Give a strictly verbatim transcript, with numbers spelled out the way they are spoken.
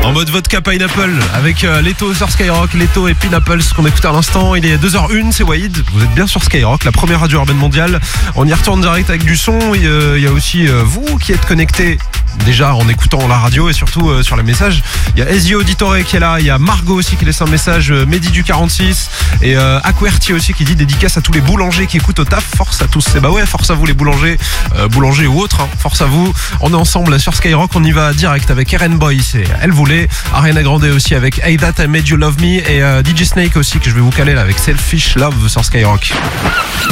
En mode vodka pineapple avec euh, Leto sur Skyrock, Leto et Pineapple, ce qu'on écoute à l'instant. Il est deux heures une, c'est Wahid. Vous êtes bien sur Skyrock, la première radio urbaine mondiale. On y retourne direct avec du son. Il euh, y a aussi euh, vous qui êtes connectés déjà en écoutant la radio et surtout euh, sur les messages. Il y a Ezio Auditore qui est là, il y a Margot aussi qui laisse un message, euh, Mehdi du quarante-six et euh, Aquerti aussi qui dit dédicace à tous les boulangers qui écoutent au taf. Force à tous. Et bah ouais, force à vous les boulangers, euh, boulangers ou autres, hein, force à vous. On est ensemble sur Skyrock, on y va direct avec Eren Boy, c'est Elle voulait, Ariana Grande aussi avec Hey That I Made You Love Me et euh, D J Snake aussi que je vais vous caler là avec Selfish Love sur Skyrock.